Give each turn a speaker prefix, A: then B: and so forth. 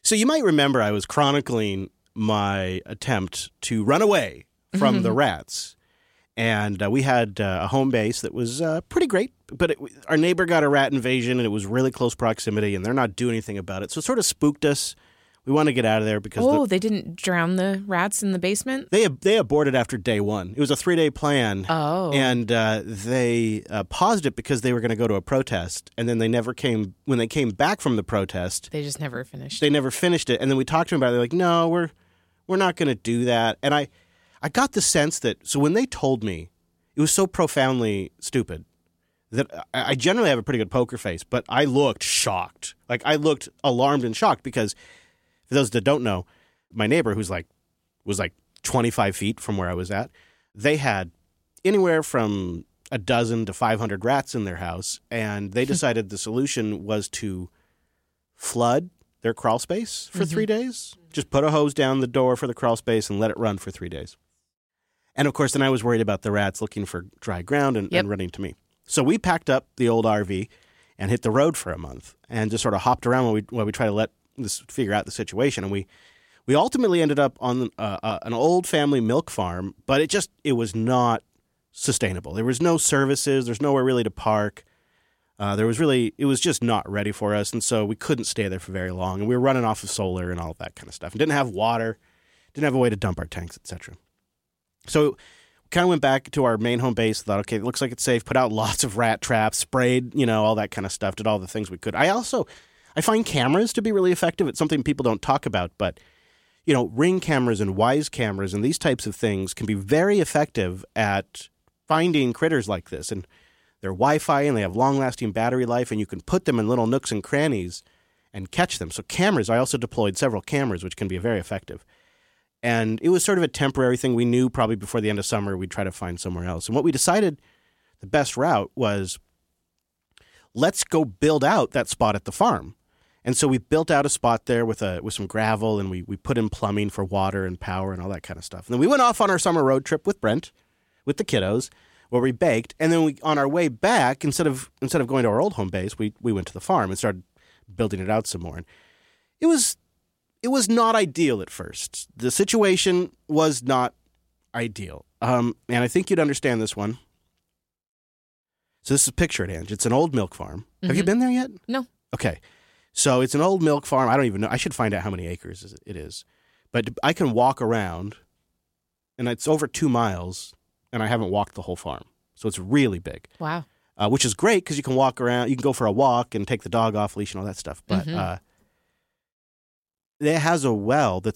A: So you might remember I was chronicling my attempt to run away from the rats. And we had a home base that was pretty great, but our neighbor got a rat invasion, and it was really close proximity, and they're not doing anything about it. So it sort of spooked us. We wanted to get out of there because
B: they didn't drown the rats in the basement?
A: They aborted after day one. It was a 3-day plan.
B: Oh.
A: And they paused it because they were going to go to a protest, and then they never came. When they came back from the protest,
B: They just never finished.
A: They never finished it, and then we talked to them about it. They're like, "No, we're not going to do that." And I got the sense that, so when they told me, it was so profoundly stupid that I generally have a pretty good poker face, but I looked shocked. Like, I looked alarmed and shocked because, for those that don't know, my neighbor, was like 25 feet from where I was at, they had anywhere from a dozen to 500 rats in their house, and they decided the solution was to flood their crawl space for 3 days. Just put a hose down the door for the crawl space and let it run for 3 days. And, of course, then I was worried about the rats looking for dry ground and running to me. So we packed up the old RV and hit the road for a month and just sort of hopped around while we try to figure out the situation. And we ultimately ended up on an old family milk farm, but it was not sustainable. There was no services. There's nowhere really to park. It was just not ready for us. And so we couldn't stay there for very long. And we were running off of solar and all of that kind of stuff. And didn't have water, didn't have a way to dump our tanks, etc. So we kind of went back to our main home base, thought, okay, it looks like it's safe, put out lots of rat traps, sprayed, all that kind of stuff, did all the things we could. I find cameras to be really effective. It's something people don't talk about, but, Ring cameras and Wise cameras and these types of things can be very effective at finding critters like this. And they're Wi-Fi and they have long-lasting battery life, and you can put them in little nooks and crannies and catch them. So cameras, I also deployed several cameras, which can be very effective. And it was sort of a temporary thing. We knew probably before the end of summer we'd try to find somewhere else. And what we decided the best route was, let's go build out that spot at the farm. And so we built out a spot there with some gravel, and we put in plumbing for water and power and all that kind of stuff. And then we went off on our summer road trip with Brent, with the kiddos, where we baked. And then on our way back, instead of going to our old home base, we went to the farm and started building it out some more. And it was not ideal at first. The situation was not ideal. And I think you'd understand this one. So this is picture it, Ange. It's an old milk farm. Have you been there yet?
B: No.
A: Okay. So it's an old milk farm. I don't even know. I should find out how many acres it is. But I can walk around, and it's over 2 miles, and I haven't walked the whole farm. So it's really big.
B: Wow.
A: Which is great because you can walk around. You can go for a walk and take the dog off leash and all that stuff. But it has a well that